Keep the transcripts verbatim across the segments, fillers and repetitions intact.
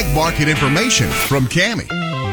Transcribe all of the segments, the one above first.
ag market information from Cami.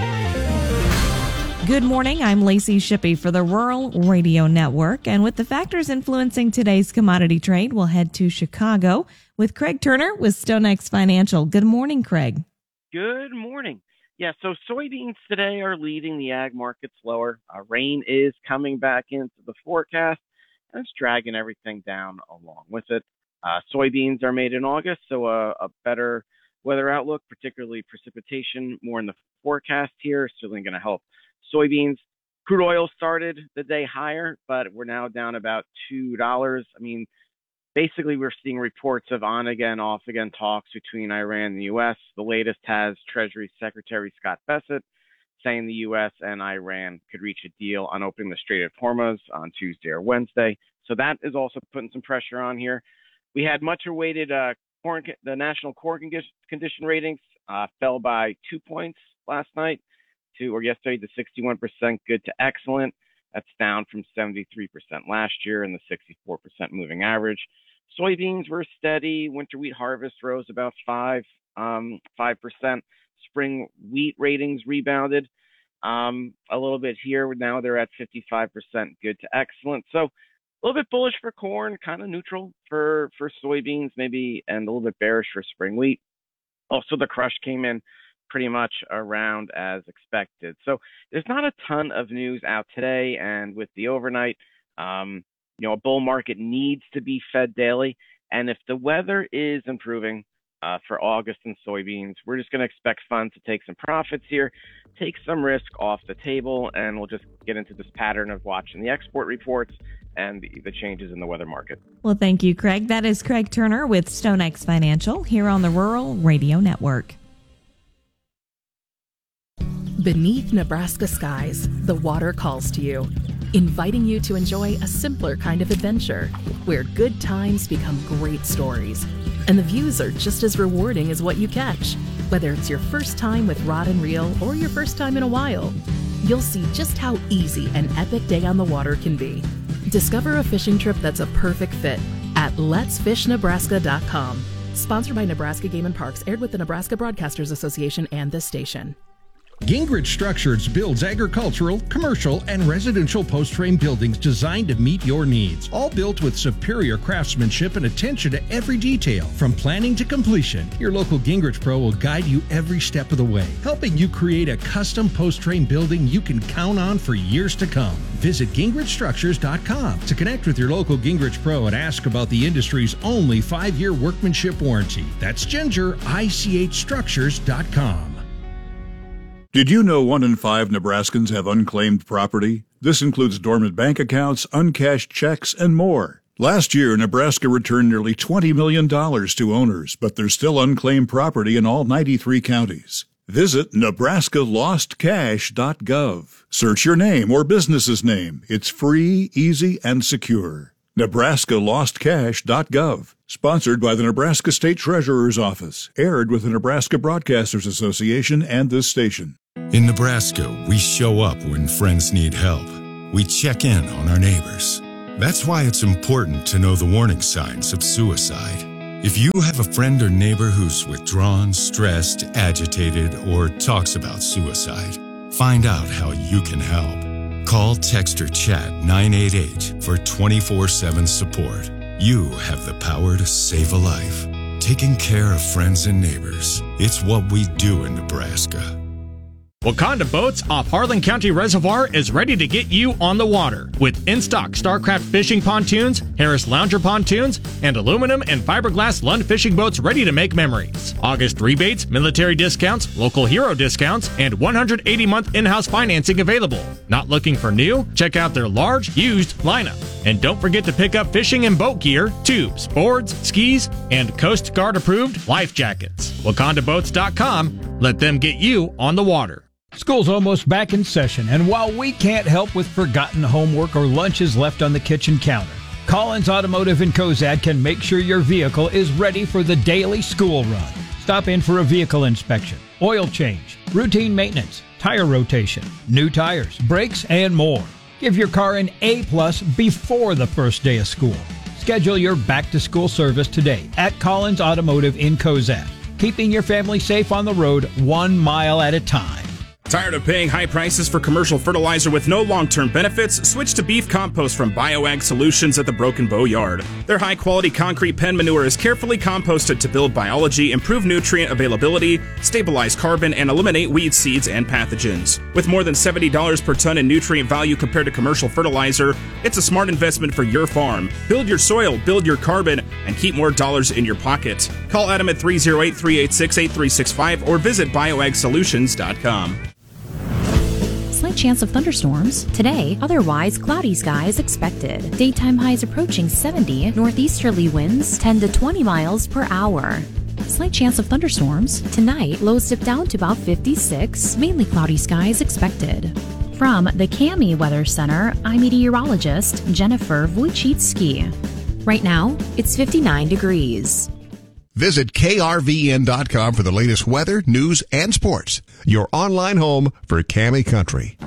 Good morning. I'm Lacey Shippey for the Rural Radio Network. And with the factors influencing today's commodity trade, we'll head to Chicago with Craig Turner with StoneX Financial. Good morning, Craig. Good morning. Yeah, so soybeans today are leading the ag markets lower. Uh, rain is coming back into the forecast, and it's dragging everything down along with it. Uh, soybeans are made in August, so a, a better weather outlook, particularly precipitation, more in the forecast here, is certainly going to help soybeans. Crude oil started the day higher, but we're now down about two dollars. I mean, basically, we're seeing reports of on-again, off-again talks between Iran and the U S. The latest has Treasury Secretary Scott Bessent saying the U S and Iran could reach a deal on opening the Strait of Hormuz on Tuesday or Wednesday. So that is also putting some pressure on here. We had much awaited uh, corn, the national corn condition ratings uh, fell by two points last night to, or yesterday, to sixty-one percent good to excellent. That's down from seventy-three percent last year and the sixty-four percent moving average. Soybeans were steady. Winter wheat harvest rose about five, um, five percent. Spring wheat ratings rebounded um, a little bit here. Now they're at fifty-five percent good to excellent. So a little bit bullish for corn, kind of neutral for, for soybeans maybe, and a little bit bearish for spring wheat. Also, the crush came in pretty much around as expected. So there's not a ton of news out today, and with the overnight, um, you know, a bull market needs to be fed daily. And if the weather is improving uh, for August and soybeans, we're just going to expect funds to take some profits here, take some risk off the table, and we'll just get into this pattern of watching the export reports and the, the changes in the weather market. Well, thank you, Craig. That is Craig Turner with StoneX Financial here on the Rural Radio Network. Beneath Nebraska skies, the water calls to you, inviting you to enjoy a simpler kind of adventure where good times become great stories. And the views are just as rewarding as what you catch. Whether it's your first time with rod and reel or your first time in a while, you'll see just how easy an epic day on the water can be. Discover a fishing trip that's a perfect fit at lets fish nebraska dot com. Sponsored by Nebraska Game and Parks, aired with the Nebraska Broadcasters Association and this station. Gingrich Structures builds agricultural, commercial, and residential post-frame buildings designed to meet your needs. All built with superior craftsmanship and attention to every detail. From planning to completion, your local Gingrich Pro will guide you every step of the way, helping you create a custom post-frame building you can count on for years to come. Visit gingrich structures dot com to connect with your local Gingrich Pro and ask about the industry's only five-year workmanship warranty. That's ginger I C H structures dot com. Did you know one in five Nebraskans have unclaimed property? This includes dormant bank accounts, uncashed checks, and more. Last year, Nebraska returned nearly twenty million dollars to owners, but there's still unclaimed property in all ninety-three counties. Visit nebraska lost cash dot gov. Search your name or business's name. It's free, easy, and secure. nebraska lost cash dot gov. Sponsored by the Nebraska State Treasurer's Office. Aired with the Nebraska Broadcasters Association and this station. In Nebraska, we show up when friends need help. We check in on our neighbors. That's why it's important to know the warning signs of suicide. If you have a friend or neighbor who's withdrawn, stressed, agitated, or talks about suicide, find out how you can help. Call, text, or chat nine eight eight for twenty-four seven support. You have the power to save a life. Taking care of friends and neighbors. It's what we do in Nebraska. Wakanda Boats off Harlan County Reservoir is ready to get you on the water with in-stock StarCraft fishing pontoons, Harris Lounger pontoons, and aluminum and fiberglass Lund fishing boats ready to make memories. August rebates, military discounts, local hero discounts, and one hundred eighty month in-house financing available. Not looking for new? Check out their large, used lineup. And don't forget to pick up fishing and boat gear, tubes, boards, skis, and Coast Guard approved life jackets. wakanda boats dot com. Let them get you on the water. School's almost back in session, and while we can't help with forgotten homework or lunches left on the kitchen counter, Collins Automotive in Cozad can make sure your vehicle is ready for the daily school run. Stop in for a vehicle inspection, oil change, routine maintenance, tire rotation, new tires, brakes, and more. Give your car an A plus before the first day of school. Schedule your back-to-school service today at Collins Automotive in Cozad. keeping your family safe on the road one mile at a time. Tired of paying high prices for commercial fertilizer with no long-term benefits? Switch to beef compost from BioAg Solutions at the Broken Bow Yard. Their high-quality concrete pen manure is carefully composted to build biology, improve nutrient availability, stabilize carbon, and eliminate weed seeds and pathogens. With more than seventy dollars per ton in nutrient value compared to commercial fertilizer, it's a smart investment for your farm. Build your soil, build your carbon, and keep more dollars in your pocket. Call Adam at three oh eight, three eight six, eight three six five or visit bioag solutions dot com. Slight chance of thunderstorms. Today, otherwise cloudy skies expected. Daytime highs approaching seventy, northeasterly winds ten to twenty miles per hour. Slight chance of thunderstorms. Tonight, lows dip down to about fifty-six, mainly cloudy skies expected. From the Cami Weather Center, I'm meteorologist Jennifer Wojcicki. Right now, it's fifty-nine degrees. Visit K R V N dot com for the latest weather, news, and sports. Your online home for Cami Country.